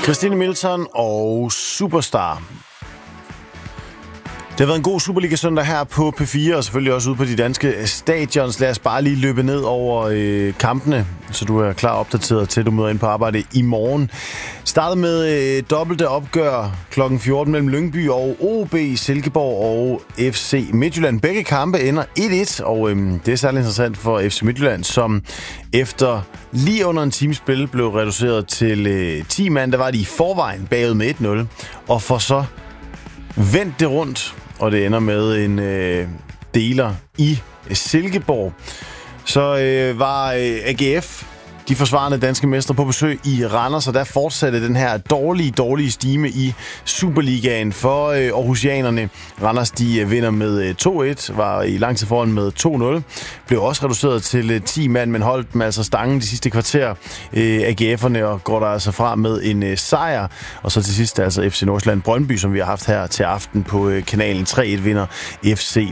Christine Milton og Superstar. Det har været en god Superliga-søndag her på P4, og selvfølgelig også ude på de danske stadions. Lad os bare lige løbe ned over kampene, så du er klar opdateret til, du møder ind på arbejde i morgen. Startet med dobbelte opgør kl. 14 mellem Lyngby og OB, Silkeborg og FC Midtjylland. Begge kampe ender 1-1, og det er særlig interessant for FC Midtjylland, som efter lige under en times spil blev reduceret til 10 mand. Der var de i forvejen bagud med 1-0, og for så vendt det rundt, og det ender med en deler i Silkeborg. Så var AGF, de forsvarende danske mestre, på besøg i Randers, og der fortsatte den her dårlige stime i Superligaen for aarhusianerne. Randers, de vinder med 2-1, var i lang tid foran med 2-0. Blev også reduceret til 10 mand, men holdt dem altså stangen de sidste kvarter, AGF'erne, og går der altså fra med en sejr. Og så til sidst altså FC Nordsjælland Brøndby, som vi har haft her til aften på kanalen. 3-1 vinder FC